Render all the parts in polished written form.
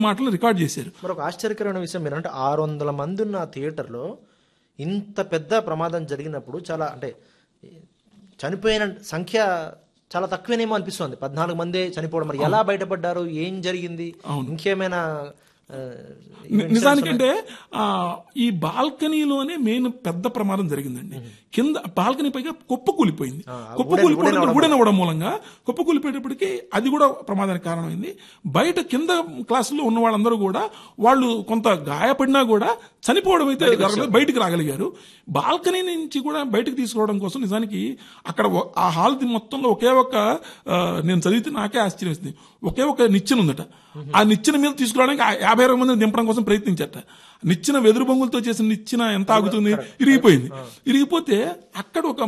మాటలు రికార్డ్ చేశారు. మరొక ఆశ్చర్యకరమైన విషయం ఏంటంటే 600 మంది ఉన్న థియేటర్లో ఇంత పెద్ద ప్రమాదం జరిగినప్పుడు చాలా అంటే చనిపోయిన సంఖ్య చాలా తక్కువేనేమో అనిపిస్తుంది. 14 మందే చనిపోవడం. మరి ఎలా బయటపడ్డారు, ఏం జరిగింది, ఇంకేమైనా? నిజానికంటే ఈ బాల్కనీలోనే మెయిన్ పెద్ద ప్రమాదం జరిగిందండి. కింద బాల్కనీ పైగా కుప్పకూలిపోయింది. కుప్పకూలిపోవడం ఊడనవ్వడం మూలంగా కుప్పకూలిపోయేటప్పటికి అది కూడా ప్రమాదానికి కారణమైంది. బయట కింద క్లాసుల్లో ఉన్న వాళ్ళందరూ కూడా వాళ్ళు కొంత గాయపడినా కూడా చనిపోవడం అయితే బయటికి రాగలిగారు. బాల్కనీ నుంచి కూడా బయటకు తీసుకురావడం కోసం నిజానికి అక్కడ ఆ హాల్ మొత్తంలో ఒకే ఒక నేను చదివితే నాకే ఆశ్చర్యం వేసింది, ఒకే ఒక నిచ్చెన ఉందట. ఆ నిచ్చెన మీద తీసుకురావడానికి 50-60 మందిని దింపడం కోసం ప్రయత్నించట. నిచ్చెన వెదురు బొంగులతో చేసిన నిచ్చెన ఎంత ఆగుతుంది, ఇరిగిపోయింది. ఇరిగిపోతే అక్కడ ఒక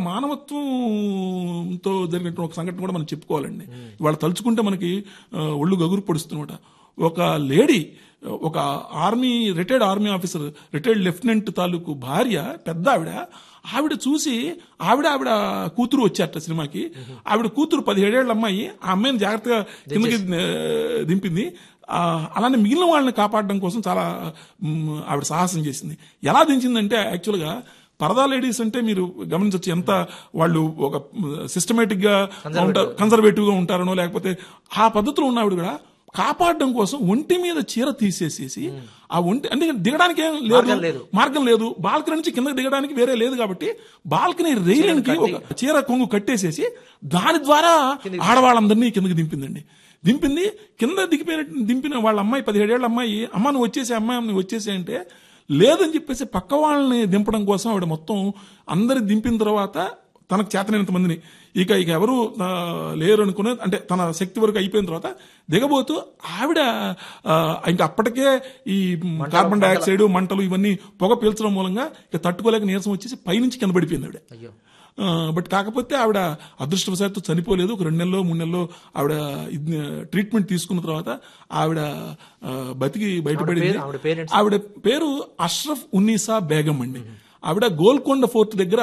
మానవత్వంతో జరిగినటువంటి ఒక సంఘటన కూడా మనం చెప్పుకోవాలండి. ఇవాళ తలుచుకుంటే మనకి ఒళ్ళు గగురు పొడుస్తున్నమాట. ఒక లేడీ, ఒక retired army officer, retired lieutenant తాలూకు భార్య, పెద్ద ఆవిడ చూసి ఆవిడ కూతురు వచ్చారట సినిమాకి. ఆవిడ కూతురు 17 ఏళ్ల అమ్మాయి. ఆ అమ్మాయిని జాగ్రత్తగా కిందకి దింపింది. అలానే మిగిలిన వాళ్ళని కాపాడడం కోసం చాలా ఆవిడ సాహసం చేసింది. ఎలా దించిందంటే యాక్చువల్గా పరదా లేడీస్ అంటే మీరు గమనించవచ్చు ఎంత వాళ్ళు ఒక సిస్టమేటిక్ గా ఉంటారు, కన్సర్వేటివ్ గా ఉంటారనో లేకపోతే ఆ పద్ధతిలో ఉన్న ఆవిడ కూడా కాపాడడం కోసం ఒంటి మీద చీర తీసేసేసి ఆ ఒంటి అంటే దిగడానికి ఏం లేదు, మార్గం లేదు, బాల్కనీ నుంచి కిందకి దిగడానికి వేరే లేదు కాబట్టి బాల్కనీ రైలింగ్ కి ఒక చీర కొంగు కట్టేసేసి దాని ద్వారా ఆడవాళ్ళందరినీ కిందకి దింపిందండి. కింద దింపిన వాళ్ళ అమ్మాయి 17 ఏళ్ల అమ్మాయి, అమ్మ నువ్వు వచ్చేసి అంటే లేదని చెప్పేసి పక్క వాళ్ళని దింపడం కోసం ఆవిడ మొత్తం అందరి దింపిన తర్వాత తనకు చేతనైనంత మందిని ఇక ఎవరు లేరు అనుకునే అంటే తన శక్తి వరకు అయిపోయిన తర్వాత దిగబోతూ ఆవిడ ఇంకా అప్పటికే ఈ కార్బన్ డైఆక్సైడ్ మంటలు ఇవన్నీ పొగ పీల్చడం మూలంగా ఇక తట్టుకోలేక నీరసం వచ్చేసి పైనుంచి కింద పడిపోయింది ఆవిడ. బట్ కాకపోతే ఆవిడ అదృష్టవశాత్తు చనిపోలేదు. ఒక 2 నెలలో 3 నెలలో ఆవిడ ట్రీట్మెంట్ తీసుకున్న తర్వాత ఆవిడ బతికి బయటపడింది. ఆవిడ పేరు అష్రఫ్ ఉన్నీసా బేగం అండి. ఆవిడ గోల్కొండ ఫోర్ట్ దగ్గర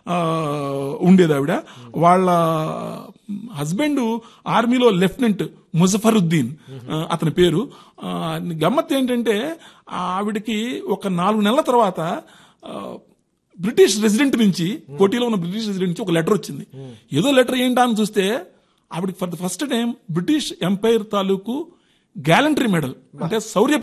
ఉండేది. ఆవిడ వాళ్ళ హస్బెండ్ ఆర్మీలో లెఫ్టినెంట్ ముజఫరుద్దీన్ అతని పేరు. గమ్మత్ ఏంటంటే ఆవిడకి ఒక 4 నెలల తర్వాత బ్రిటిష్ రెసిడెంట్ నుంచి, కోటిలో ఉన్న బ్రిటిష్ రెసిడెంట్ నుంచి ఒక లెటర్ వచ్చింది. ఏదో లెటర్ ఏంటా అని చూస్తే ఆవిడకి for the first time British empire తాలూకు గ్యాలంటరీ మెడల్ అంటే శౌర్య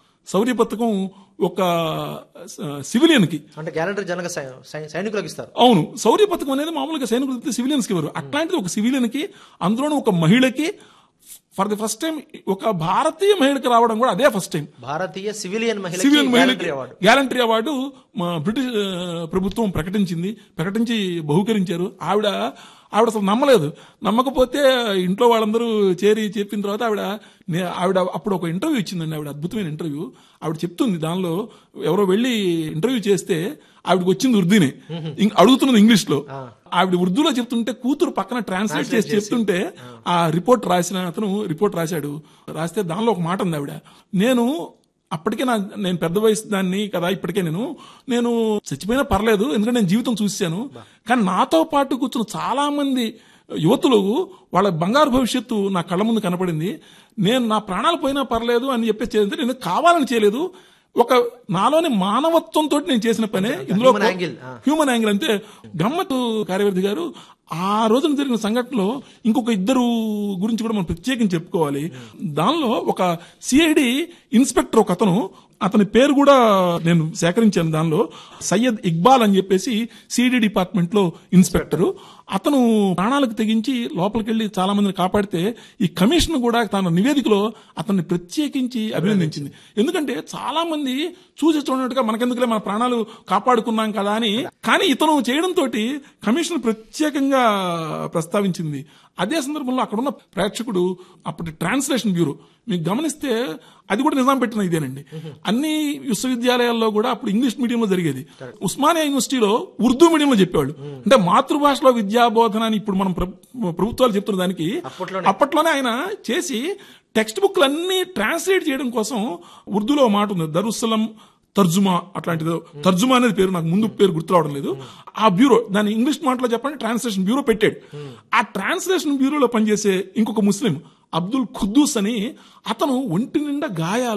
పథకం ఒక సివిలియన్ కి, అంటే గ్యాలంటరీ జనగా సైనికులకు ఇస్తారు. అవును, శౌర్య పథకం అనేది మామూలుగా సైనికులు సివిలియన్స్ కి ఇవ్వరు. అట్లాంటిది ఒక సివిలియన్ కి, అందులోనూ ఒక మహిళకి ఫర్ ది ఫస్ట్ టైం ఒక భారతీయ మహిళకి రావడం కూడా అదే ఫస్ట్ టైం. భారతీయ సివిలియన్ గ్యాలంటరీ అవార్డు బ్రిటిష్ ప్రభుత్వం ప్రకటించి బహుకరించారు. ఆవిడ అసలు నమ్మకపోతే ఇంట్లో వాళ్ళందరూ చెప్పిన తర్వాత ఆవిడ అప్పుడు ఒక ఇంటర్వ్యూ ఇచ్చిందండి. ఆవిడ అద్భుతమైన ఇంటర్వ్యూ. ఆవిడ చెప్తుంది, దానిలో ఎవరో వెళ్లి ఇంటర్వ్యూ చేస్తే ఆవిడకి వచ్చింది ఉర్దూనే, అడుగుతున్నది ఇంగ్లీష్ లో. ఆవిడ ఉర్దూలో చెప్తుంటే కూతురు పక్కన ట్రాన్స్లేట్ చేసి చెప్తుంటే ఆ రిపోర్ట్ రాశాడు. రాస్తే దానిలో ఒక మాట ఉంది. ఆవిడ అప్పటికే నేను పెద్ద వయసు దాన్ని కదా, ఇప్పటికే నేను చచ్చిపోయినా పర్లేదు, ఎందుకంటే నేను జీవితం చూశాను. కానీ నాతో పాటు కూర్చున్న చాలా మంది యువతులు వాళ్ళ బంగారు భవిష్యత్తు నా కళ్ళ ముందు కనపడింది. నేను నా ప్రాణాలు పోయినా పర్లేదు అని చెప్పేసి నేను కావాలని చేయలేదు, ఒక నాలోని మానవత్వంతో నేను చేసిన పనే. ఇందులో హ్యూమన్ యాంగిల్ అంతే. గమ్మత్తు కార్యవర్ధి గారు, ఆ రోజున జరిగిన సంఘటనలో ఇంకొక 2 గురించి కూడా మనం ప్రత్యేకించి చెప్పుకోవాలి. దానిలో ఒక సిఐడి ఇన్స్పెక్టర్ ఒక అతని పేరు కూడా నేను సేకరించాను. దానిలో సయ్యద్ ఇక్బాల్ అని చెప్పేసి సిఐడి డిపార్ట్మెంట్ లో ఇన్స్పెక్టర్. అతను ప్రాణాలకు తెగించి లోపలికి వెళ్లి చాలా మందిని కాపాడితే ఈ కమిషన్ కూడా తన నివేదికలో అతన్ని ప్రత్యేకించి అభినందించింది. ఎందుకంటే చాలా మంది చూసి చూడనట్టుగా మనకెందుకులే మన ప్రాణాలు కాపాడుకున్నాం కదా అని, కానీ ఇతను చేయడంతో కమిషన్ ప్రత్యేకంగా ప్రస్తావించింది. అదే సందర్భంలో అక్కడున్న ప్రేక్షకుడు అప్పటి ట్రాన్స్లేషన్ బ్యూరో మీకు గమనిస్తే అది కూడా నిజాం పెట్టిన ఇదేనండి. అన్ని విశ్వవిద్యాలయాల్లో కూడా అప్పుడు ఇంగ్లీష్ మీడియంలో జరిగేది. ఉస్మానియా యూనివర్సిటీలో ఉర్దూ మీడియంలో చెప్పేవాళ్ళు. అంటే మాతృభాషలో విద్యాబోధన అని ఇప్పుడు మనం ప్రభుత్వాలు చెప్తున్న దానికి అప్పట్లోనే ఆయన చేసి టెక్స్ట్ బుక్లన్నీ ట్రాన్స్లేట్ చేయడం కోసం ఉర్దూలో మాట ఉంది, దరుస్సలం తర్జుమా, అట్లాంటిది. తర్జుమా అనేది పేరు నాకు ముందు పేరు గుర్తు రావడం లేదు. ఆ బ్యూరో దాన్ని ఇంగ్లీష్ మాటలో చెప్పండి ట్రాన్స్లేషన్ బ్యూరో పెట్టాడు. ఆ ట్రాన్స్లేషన్ బ్యూరోలో పనిచేసే ఇంకొక ముస్లిం అబ్దుల్ ఖుద్దూస్ అని, అతను ఒంటి నిండా గాయాలు,